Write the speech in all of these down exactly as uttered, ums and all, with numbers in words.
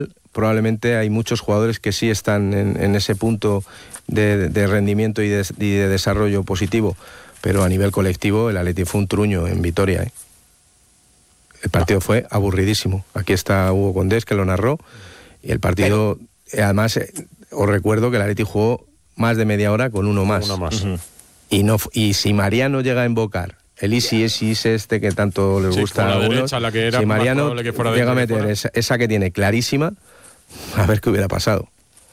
probablemente hay muchos jugadores que sí están en, en ese punto de, de rendimiento y de, y de desarrollo positivo, pero a nivel colectivo el Atleti fue un truño en Vitoria, ¿eh? El partido fue aburridísimo. Aquí está Hugo Condés, que lo narró, y el partido, pero, además, eh, os recuerdo que el Atleti jugó más de media hora con uno más. Uno más. Uh-huh. Y, no, y si Mariano llega a invocar el easy easy este que tanto les sí, gusta a algunos, derecha, la que era si Mariano que fuera llega a meter esa, esa que tiene clarísima, a ver qué hubiera pasado.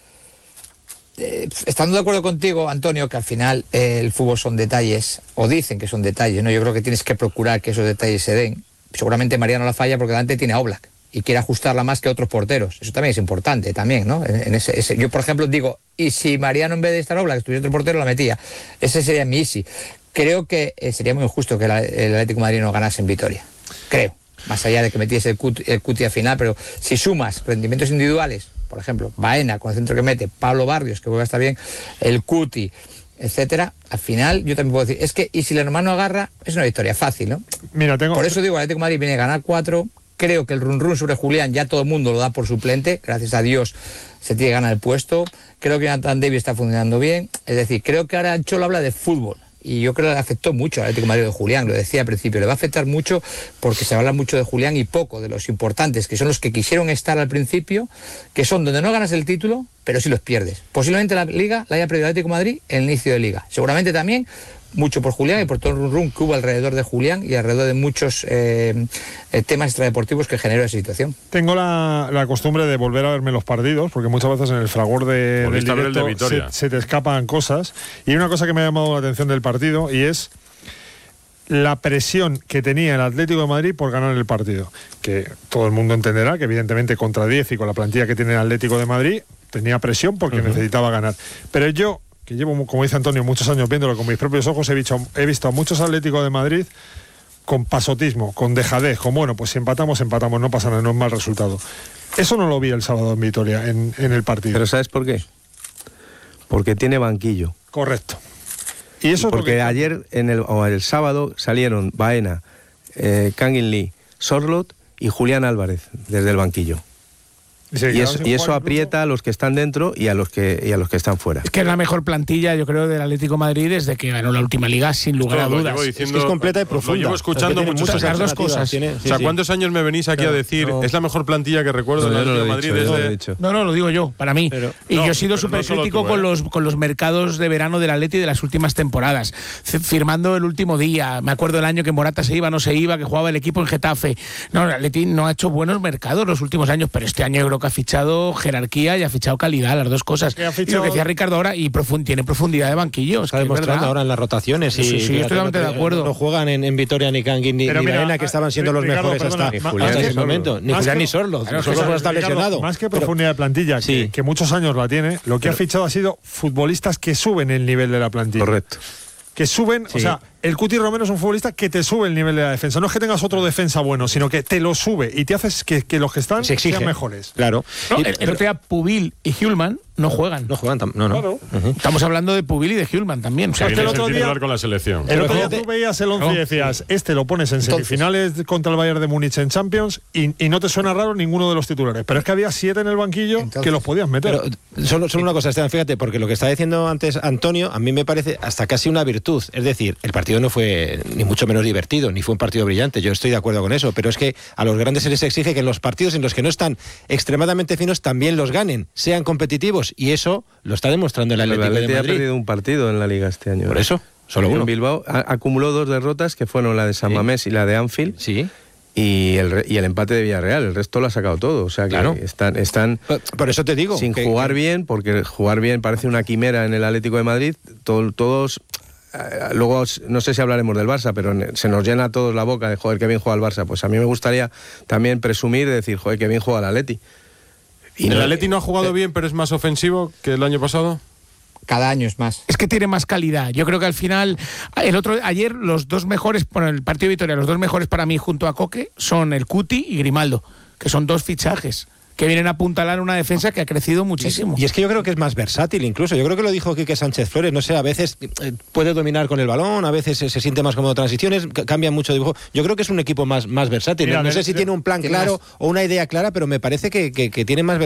Eh, estando de acuerdo contigo, Antonio, que al final eh, el fútbol son detalles, o dicen que son detalles, ¿no? Yo creo que tienes que procurar que esos detalles se den. Seguramente Mariano la falla porque delante tiene a Oblak y quiere ajustarla más que otros porteros. Eso también es importante, también, ¿no? En, en ese, ese, yo, por ejemplo, digo, y si Mariano en vez de estar Oblak estuviera otro portero, la metía. Ese sería mi easy. Creo que eh, sería muy injusto que la, el Atlético de Madrid no ganase en Vitoria. Creo. Más allá de que metiese el Cuti, el Cuti al final, pero si sumas rendimientos individuales, por ejemplo, Baena con el centro que mete, Pablo Barrios, que vuelve a estar bien, el Cuti, etcétera, al final yo también puedo decir, es que y si el hermano agarra, es una victoria fácil, ¿no? Mira, tengo... Por eso digo, el Atlético de Madrid viene a ganar cuatro, creo que el run run sobre Julián ya todo el mundo lo da por suplente, gracias a Dios se tiene que ganar el puesto, creo que Nathan Davis está funcionando bien, es decir, creo que ahora Cholo habla de fútbol, y yo creo que le afectó mucho al Atlético de Madrid de Julián, lo decía al principio, le va a afectar mucho porque se habla mucho de Julián y poco de los importantes, que son los que quisieron estar al principio, que son donde no ganas el título, pero sí los pierdes. Posiblemente la Liga la haya perdido el Atlético de Madrid en el inicio de Liga. Seguramente también mucho por Julián y por todo el run run que hubo alrededor de Julián y alrededor de muchos eh, eh, temas extradeportivos que generó esa situación. Tengo la, la costumbre de volver a verme los partidos, porque muchas veces en el fragor de, del directo de se, se te escapan cosas. Y hay una cosa que me ha llamado la atención del partido, y es la presión que tenía el Atlético de Madrid por ganar el partido. Que todo el mundo entenderá que evidentemente contra diez y con la plantilla que tiene el Atlético de Madrid, tenía presión porque uh-huh. necesitaba ganar. Pero yo, que llevo, como dice Antonio, muchos años viéndolo con mis propios ojos, he visto, he visto a muchos Atléticos de Madrid con pasotismo, con dejadez, con bueno, pues si empatamos, empatamos, no pasa nada, no es mal resultado. Eso no lo vi el sábado en Vitoria, en, en el partido. ¿Pero sabes por qué? Porque tiene banquillo. Correcto. Y eso porque porque... ayer, en el, o el sábado, salieron Baena, eh, Kangin Lee, Sorloth y Julián Álvarez desde el banquillo. Y, y, es, y eso aprieta a los que están dentro y a los que y a los que están fuera. Es que es la mejor plantilla, yo creo, del Atlético de Madrid desde que ganó la última liga, sin lugar a dudas. Diciendo, es que es completa y profunda. Lo llevo escuchando muchas las dos cosas. Tiene, sí, o sea, ¿cuántos sí. años me venís aquí claro, a decir no. es la mejor plantilla que recuerdo no, del Atlético de Madrid dicho, desde... dicho. No, no, lo digo yo, para mí. Pero, y no, yo he sido súper no crítico tú, con, ¿eh? los, con los mercados de verano del Atleti de las últimas temporadas. Firmando el último día. Me acuerdo el año que Morata se iba, no se iba, que jugaba el equipo en Getafe. No, el Atleti no ha hecho buenos mercados los últimos años, pero este año yo creo que ha fichado jerarquía y ha fichado calidad, las dos cosas. Fichado... Y lo que decía Ricardo ahora, y profund, tiene profundidad de banquillo. Está demostrando ahora en las rotaciones. Sí, sí, sí, estoy totalmente de acuerdo. No juegan en, en Vitoria ni Kangin ni, ni Baena, que estaban siendo los Ricardo, mejores perdona, hasta, ma, hasta ese que, momento. Ni Julián ni Sorloth. Claro, Sorloth está lesionado. Más que profundidad pero, de plantilla, sí. que, que muchos años la tiene, lo que pero, ha fichado ha sido futbolistas que suben el nivel de la plantilla. Correcto. Que suben, sí. o sea, el Cuti Romero es un futbolista que te sube el nivel de la defensa. No es que tengas otro defensa bueno, sino que te lo sube y te haces que, que los que están se sean mejores. Claro. No, el, el otro día Pubil y Hjulman no juegan. No juegan, no, no. Claro. Uh-huh. Estamos hablando de Pubil y de Hjulman también. O sea, que el otro día con la selección. El otro día tú veías el once no. y decías, este lo pones en semifinales Entonces. contra el Bayern de Múnich en Champions y, y no te suena raro ninguno de los titulares. Pero es que había siete en el banquillo Entonces. que los podías meter. Pero solo, solo una cosa, Esteban, fíjate, porque lo que está diciendo antes Antonio, a mí me parece hasta casi una virtud. Es decir, el partido no fue ni mucho menos divertido, ni fue un partido brillante, yo estoy de acuerdo con eso, pero es que a los grandes se les exige que en los partidos en los que no están extremadamente finos también los ganen, sean competitivos, y eso lo está demostrando el Atlético de Madrid. ha perdido un partido en la Liga este año. Por eso, solo uno. En Bilbao a, acumuló dos derrotas, que fueron la de San sí. Mamés y la de Anfield. Sí. Y el, y el empate de Villarreal, el resto lo ha sacado todo. O sea que claro. están, están por, por eso te digo sin que, jugar que... bien, porque jugar bien parece una quimera en el Atlético de Madrid. Todo, todos... Luego no sé si hablaremos del Barça, pero se nos llena a todos la boca de joder, qué bien juega el Barça. Pues a mí me gustaría también presumir de decir, joder, qué bien juega el Atleti. ¿Y el no, Atleti no ha jugado eh, bien, pero es más ofensivo que el año pasado? Cada año es más. Es que tiene más calidad. Yo creo que al final, el otro ayer los dos mejores, por el partido de Vitoria, los dos mejores para mí junto a Coque son el Cuti y Grimaldo, que son dos fichajes que vienen a apuntalar una defensa que ha crecido muchísimo. Y es que yo creo que es más versátil incluso. Yo creo que lo dijo Quique Sánchez Flores, no sé, a veces eh, puede dominar con el balón, a veces se, se siente más cómodo transiciones, c- cambia mucho de dibujo. Yo creo que es un equipo más, más versátil. Mira, no, no sé si tiene un plan claro más... o una idea clara, pero me parece que, que, que tiene más versatilidad.